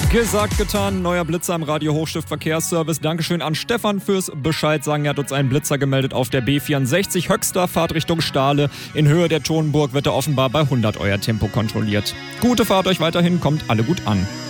Gesagt, getan. Neuer Blitzer im Radio Hochstift Verkehrsservice. Dankeschön an Stefan fürs Bescheid sagen. Er hat uns einen Blitzer gemeldet auf der B64 Höxter, Fahrtrichtung Stahle. In Höhe der Tonburg wird er offenbar bei 100 euer Tempo kontrolliert. Gute Fahrt euch weiterhin, kommt alle gut an.